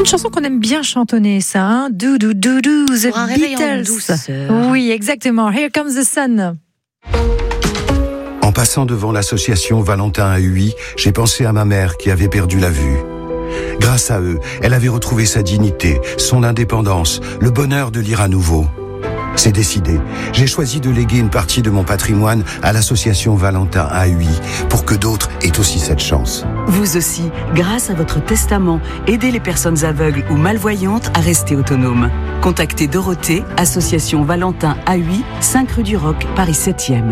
chanson qu'on aime bien chantonner, ça, hein? Do, do, do, do, The Pour un réveil en Beatles. douceur. Oui, exactement. Here Comes the Sun. En passant devant l'association Valentin à Huy, j'ai pensé à ma mère qui avait perdu la vue. Grâce à eux, elle avait retrouvé sa dignité, son indépendance, le bonheur de lire à nouveau. C'est décidé. J'ai choisi de léguer une partie de mon patrimoine à l'association Valentin à Huy pour que d'autres aient aussi cette chance. Vous aussi, grâce à votre testament, aidez les personnes aveugles ou malvoyantes à rester autonomes. Contactez Dorothée, association Valentin à Huy, 5 rue du Roc, Paris 7e.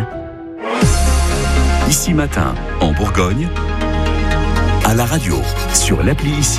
Ici Matin, en Bourgogne, à la radio, sur l'appli Ici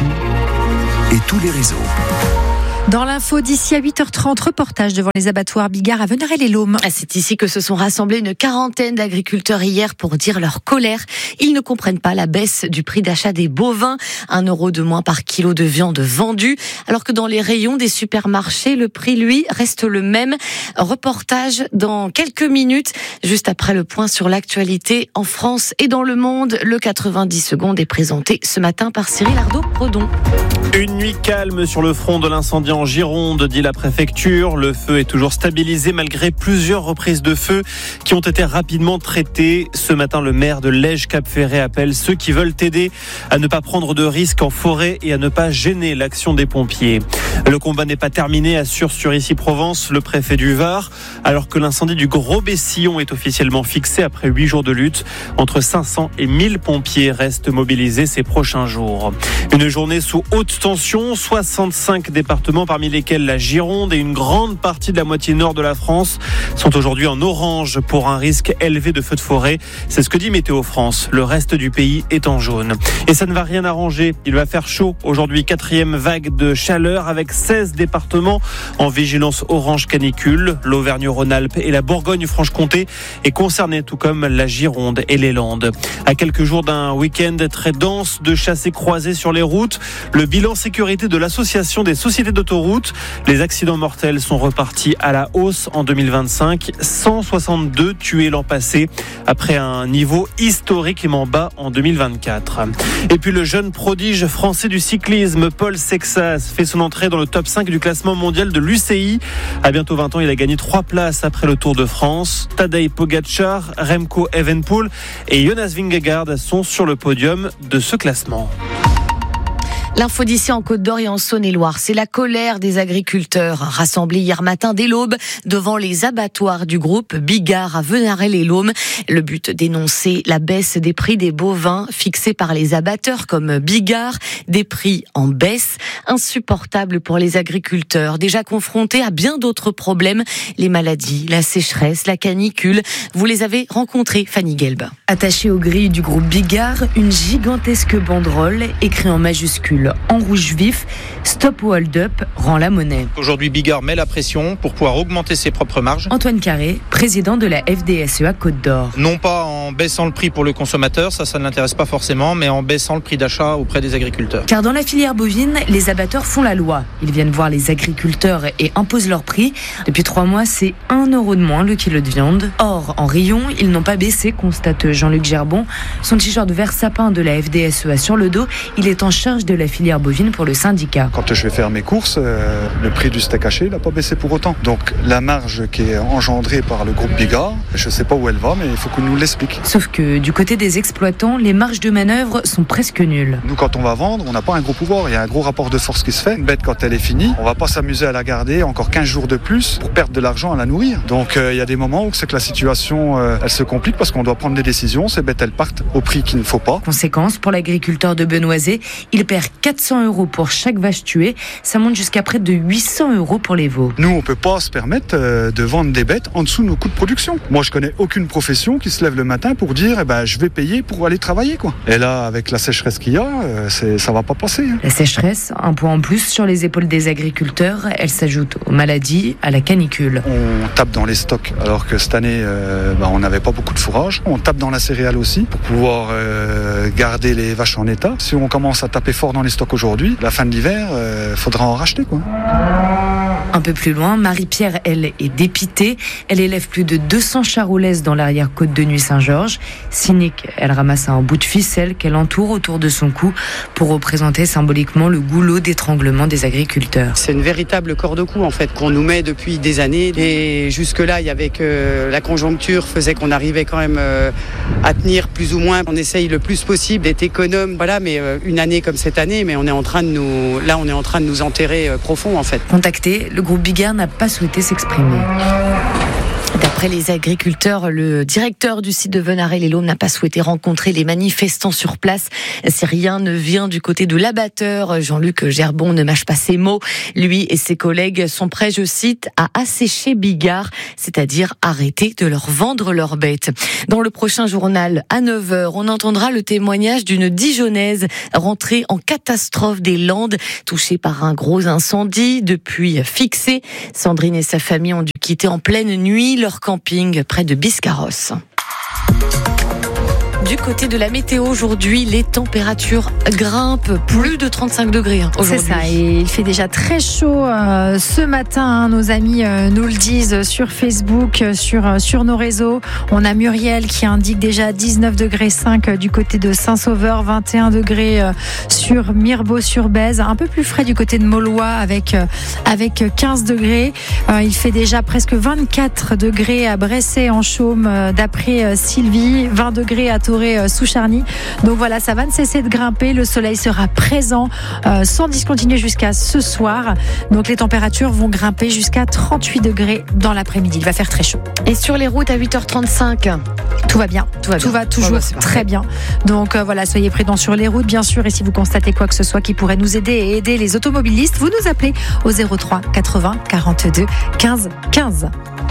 et tous les réseaux. Dans l'info d'ici à 8h30, reportage devant les abattoirs Bigard à Venarey-les-Laumes. C'est ici que se sont rassemblés une quarantaine d'agriculteurs hier pour dire leur colère. Ils ne comprennent pas la baisse du prix d'achat des bovins, 1 € de moins par kilo de viande vendue, alors que dans les rayons des supermarchés, le prix, lui, reste le même. Reportage dans quelques minutes, juste après le point sur l'actualité en France et dans le monde. Le 90 secondes est présenté ce matin par Cyril Ardo-Redon. Une nuit calme sur le front de l'incendie en Gironde, dit la préfecture. Le feu est toujours stabilisé malgré plusieurs reprises de feu qui ont été rapidement traitées. Ce matin, le maire de Lège-Cap-Ferret appelle ceux qui veulent aider à ne pas prendre de risques en forêt et à ne pas gêner l'action des pompiers. Le combat n'est pas terminé, assure sur Issy-Provence le préfet du Var, alors que l'incendie du Gros-Bessillon est officiellement fixé après 8 jours de lutte. Entre 500 et 1000 pompiers restent mobilisés ces prochains jours. Une journée sous haute tension, 65 départements parmi lesquels la Gironde et une grande partie de la moitié nord de la France sont aujourd'hui en orange pour un risque élevé de feux de forêt. C'est ce que dit Météo France. Le reste du pays est en jaune. Et ça ne va rien arranger. Il va faire chaud aujourd'hui, 4e vague de chaleur avec 16 départements en vigilance orange canicule. L'Auvergne-Rhône-Alpes et la Bourgogne-Franche-Comté est concernée, tout comme la Gironde et les Landes. À quelques jours d'un week-end très dense de chassés croisés sur les routes, le bilan sécurité de l'Association des sociétés d'autoroutes. Les accidents mortels sont repartis à la hausse en 2025. 162 tués l'an passé, après un niveau historiquement bas en 2024. Et puis le jeune prodige français du cyclisme, Paul Sexas, fait son entrée dans le top 5 du classement mondial de l'UCI. À bientôt 20 ans, il a gagné 3 places après le Tour de France. Tadej Pogačar, Remco Evenepoel et Jonas Vingegaard sont sur le podium de ce classement. L'info d'ici en Côte-d'Or et en Saône-et-Loire, c'est la colère des agriculteurs rassemblés hier matin dès l'aube devant les abattoirs du groupe Bigard à Venarey-les-Laumes. Le but, dénoncer la baisse des prix des bovins fixés par les abatteurs comme Bigard, des prix en baisse, insupportable pour les agriculteurs déjà confrontés à bien d'autres problèmes, les maladies, la sécheresse, la canicule. Vous les avez rencontrés, Fanny Gelb. Attachée aux grilles du groupe Bigard, une gigantesque banderole écrite en majuscule en rouge vif, Stop au hold-up, rend la monnaie. Aujourd'hui, Bigard met la pression pour pouvoir augmenter ses propres marges. Antoine Carré, président de la FDSEA Côte d'Or. Non pas en baissant le prix pour le consommateur, ça ne l'intéresse pas forcément, mais en baissant le prix d'achat auprès des agriculteurs. Car dans la filière bovine, les abatteurs font la loi. Ils viennent voir les agriculteurs et imposent leur prix. Depuis 3 mois, c'est 1 € de moins le kilo de viande. Or, en rayon, ils n'ont pas baissé, constate Jean-Luc Gerbon. Son t-shirt vert sapin de la FDSEA sur le dos, il est en charge de la filière bovine pour le syndicat. Quand je vais faire mes courses, le prix du steak haché n'a pas baissé pour autant. Donc la marge qui est engendrée par le groupe Bigard, je ne sais pas où elle va, mais il faut qu'on nous l'explique. Sauf que du côté des exploitants, les marges de manœuvre sont presque nulles. Nous, quand on va vendre, on n'a pas un gros pouvoir. Il y a un gros rapport de force qui se fait. Une bête, quand elle est finie, on ne va pas s'amuser à la garder encore 15 jours de plus pour perdre de l'argent à la nourrir. Donc il y a des moments où c'est que la situation elle se complique parce qu'on doit prendre des décisions. Ces bêtes, elles partent au prix qu'il ne faut pas. Conséquence, pour l'agriculteur de Benoisé, il perd 400 € pour chaque vache tuée. Ça monte jusqu'à près de 800 € pour les veaux. Nous, on ne peut pas se permettre de vendre des bêtes en dessous de nos coûts de production. Moi, je connais aucune profession qui se lève le matin pour dire je vais payer pour aller travailler, quoi. Et là, avec la sécheresse qu'il y a, ça va pas passer. La sécheresse, un poids en plus sur les épaules des agriculteurs, elle s'ajoute aux maladies, à la canicule. On tape dans les stocks, alors que cette année, on n'avait pas beaucoup de fourrage. On tape dans la céréale aussi pour pouvoir garder les vaches en état. Si on commence à taper fort dans les stocks aujourd'hui, la fin de l'hiver, faudra en racheter, quoi. Un peu plus loin, Marie-Pierre, elle, est dépitée. Elle élève plus de 200 charolaises dans l'arrière-côte de Nuit-Saint-Georges. Cynique, elle ramasse un bout de ficelle qu'elle entoure autour de son cou pour représenter symboliquement le goulot d'étranglement des agriculteurs. C'est une véritable corde au cou en fait qu'on nous met depuis des années et jusque-là il y avait que la conjoncture faisait qu'on arrivait quand même à tenir plus ou moins. On essaye le plus possible d'être économe, voilà, mais une année comme cette année, mais on est en train de nous enterrer profond en fait. Contacté, le groupe Bigard n'a pas souhaité s'exprimer. D'après les agriculteurs, le directeur du site de Venarey-les-Laumes n'a pas souhaité rencontrer les manifestants sur place. Si rien ne vient du côté de l'abatteur, Jean-Luc Gerbon ne mâche pas ses mots. Lui et ses collègues sont prêts, je cite, à assécher Bigard, c'est-à-dire arrêter de leur vendre leurs bêtes. Dans le prochain journal, à 9h, on entendra le témoignage d'une Dijonnaise rentrée en catastrophe des Landes, touchée par un gros incendie, depuis fixée. Sandrine et sa famille ont dû quitter en pleine nuit leur camping près de Biscarrosse. Du côté de la météo aujourd'hui, les températures grimpent, plus de 35 degrés aujourd'hui. C'est ça, et il fait déjà très chaud ce matin. Nos amis nous le disent sur Facebook, sur nos réseaux. On a Muriel qui indique déjà 19 degrés 5 du côté de Saint-Sauveur, 21 degrés sur Mirebeau-sur-Bèze, un peu plus frais du côté de Maulois avec 15 degrés. Il fait déjà presque 24 degrés à Bressay-en-Chaume d'après Sylvie, 20 degrés à Toré sous Charny. Donc voilà, ça va ne cesser de grimper. Le soleil sera présent sans discontinuer jusqu'à ce soir. Donc les températures vont grimper jusqu'à 38 degrés dans l'après-midi. Il va faire très chaud. Et sur les routes à 8h35, tout va bien. Tout va toujours très bien. Donc voilà, soyez prudents sur les routes, bien sûr. Et si vous constatez quoi que ce soit qui pourrait nous aider et aider les automobilistes, vous nous appelez au 03 80 42 15 15.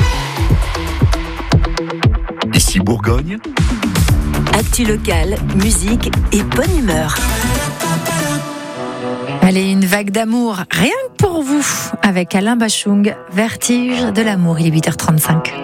Ici Bourgogne. Actu locale, musique et bonne humeur. Allez, une vague d'amour, rien que pour vous, avec Alain Bachung, Vertige de l'amour, il est 8h35.